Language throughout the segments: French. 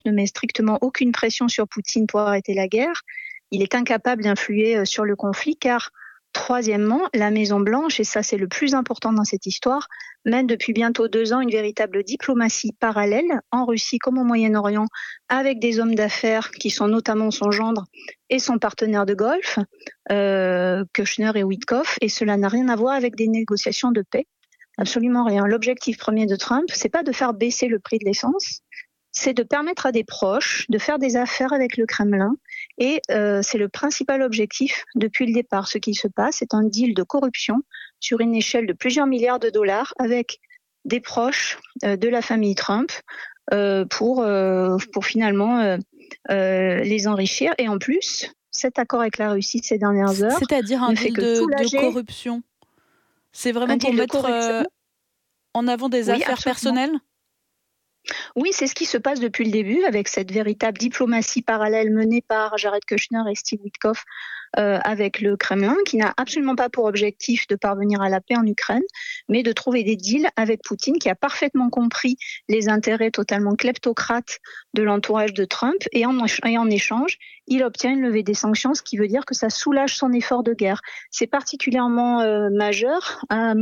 ne met strictement aucune pression sur Poutine pour arrêter la guerre. Il est incapable d'influer sur le conflit car, troisièmement, la Maison-Blanche, et ça c'est le plus important dans cette histoire, mène depuis bientôt 2 ans une véritable diplomatie parallèle en Russie comme au Moyen-Orient avec des hommes d'affaires qui sont notamment son gendre et son partenaire de golf, Kushner et Witkoff, et cela n'a rien à voir avec des négociations de paix. Absolument rien. L'objectif premier de Trump, c'est pas de faire baisser le prix de l'essence, c'est de permettre à des proches de faire des affaires avec le Kremlin. Et c'est le principal objectif depuis le départ. Ce qui se passe, c'est un deal de corruption sur une échelle de plusieurs milliards de dollars avec des proches de la famille Trump pour finalement les enrichir. Et en plus, cet accord avec la Russie ces dernières heures C'est-à-dire un ne fait deal que de soulager. corruption. C'est vraiment Un pour deal de mettre corruption. en avant des Oui, affaires absolument. personnelles ? Oui, c'est ce qui se passe depuis le début avec cette véritable diplomatie parallèle menée par Jared Kushner et Steve Witkoff avec le Kremlin, qui n'a absolument pas pour objectif de parvenir à la paix en Ukraine, mais de trouver des deals avec Poutine, qui a parfaitement compris les intérêts totalement kleptocrates de l'entourage de Trump, et en échange, il obtient une levée des sanctions, ce qui veut dire que ça soulage son effort de guerre. C'est particulièrement majeur à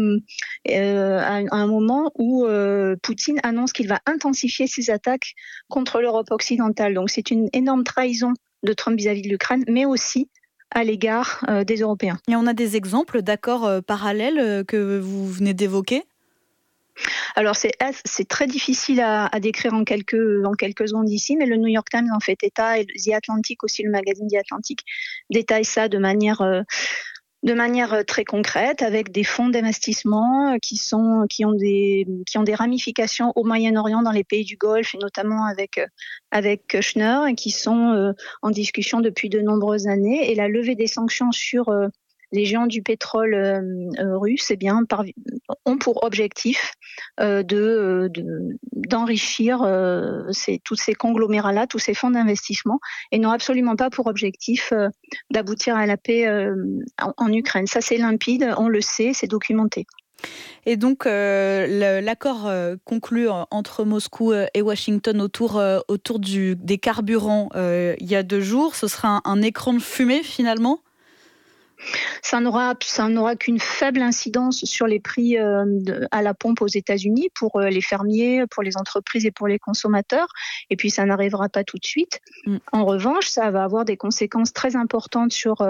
un moment où Poutine annonce qu'il va intensifier ses attaques contre l'Europe occidentale. Donc c'est une énorme trahison de Trump vis-à-vis de l'Ukraine, mais aussi à l'égard des Européens. Et on a des exemples d'accords parallèles que vous venez d'évoquer ? Alors c'est très difficile à décrire en quelques ondes ici, mais le New York Times en fait état, et The Atlantic aussi, le magazine The Atlantic, détaille ça de manière très concrète, avec des fonds d'investissement qui ont des ramifications au Moyen-Orient, dans les pays du Golfe, et notamment avec Kushner, et qui sont en discussion depuis de nombreuses années. Et la levée des sanctions sur les géants du pétrole russe, ont pour objectif d'enrichir tous ces conglomérats-là, tous ces fonds d'investissement, et n'ont absolument pas pour objectif d'aboutir à la paix en Ukraine. Ça, c'est limpide, on le sait, c'est documenté. Et donc, l'accord conclu entre Moscou et Washington autour des carburants il y a 2 jours, ce sera un écran de fumée finalement ? Ça n'aura qu'une faible incidence sur les prix à la pompe aux États-Unis pour les fermiers, pour les entreprises et pour les consommateurs. Et puis, ça n'arrivera pas tout de suite. En revanche, ça va avoir des conséquences très importantes sur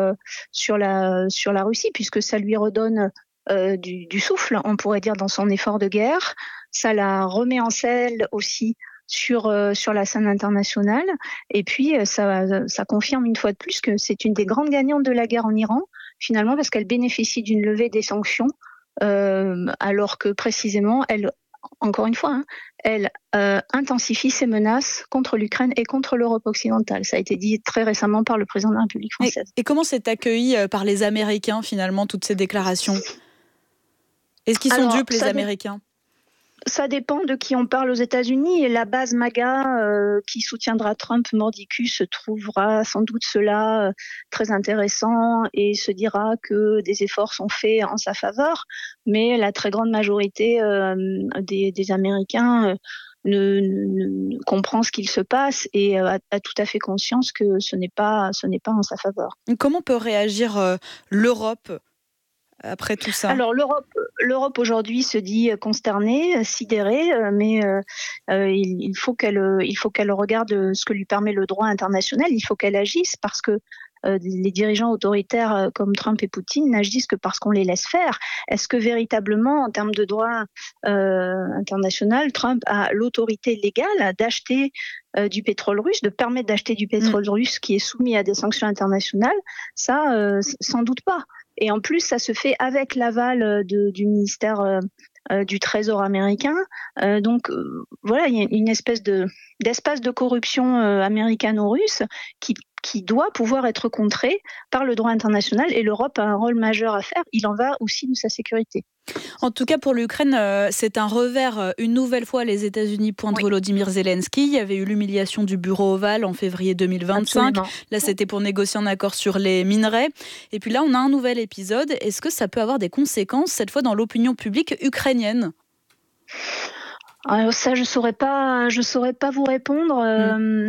la Russie, puisque ça lui redonne du souffle, on pourrait dire, dans son effort de guerre. Ça la remet en selle aussi sur la scène internationale. Et puis, ça confirme une fois de plus que c'est une des grandes gagnantes de la guerre en Iran, finalement, parce qu'elle bénéficie d'une levée des sanctions, alors que précisément, elle, encore une fois, elle intensifie ses menaces contre l'Ukraine et contre l'Europe occidentale. Ça a été dit très récemment par le président de la République française. Et comment c'est accueilli par les Américains, finalement, toutes ces déclarations ? Est-ce qu'ils sont dupes, les Américains ? Ça dépend de qui on parle aux États-Unis. Et la base MAGA qui soutiendra Trump mordicus trouvera sans doute cela très intéressant et se dira que des efforts sont faits en sa faveur. Mais la très grande majorité des Américains ne comprend ce qu'il se passe et a tout à fait conscience que ce n'est pas en sa faveur. Comment peut réagir l'Europe après tout ça ? Alors l'Europe aujourd'hui se dit consternée, sidérée, mais il faut qu'elle regarde ce que lui permet le droit international. Il faut qu'elle agisse, parce que les dirigeants autoritaires comme Trump et Poutine n'agissent que parce qu'on les laisse faire. Est-ce que véritablement, en termes de droit international, Trump a l'autorité légale d'acheter du pétrole russe, de permettre d'acheter du pétrole russe qui est soumis à des sanctions internationales ? Ça, sans doute pas. Et en plus, ça se fait avec l'aval du ministère du Trésor américain. Donc voilà, il y a une espèce d'espace de corruption américano-russe qui doit pouvoir être contré par le droit international, et l'Europe a un rôle majeur à faire. Il en va aussi de sa sécurité. En tout cas, pour l'Ukraine, c'est un revers. Une nouvelle fois, les États-Unis pointent Volodymyr Zelensky. Il y avait eu l'humiliation du bureau ovale en février 2025. Absolument. Là, c'était pour négocier un accord sur les minerais. Et puis là, on a un nouvel épisode. Est-ce que ça peut avoir des conséquences, cette fois, dans l'opinion publique ukrainienne ? Alors ça, je saurais pas vous répondre.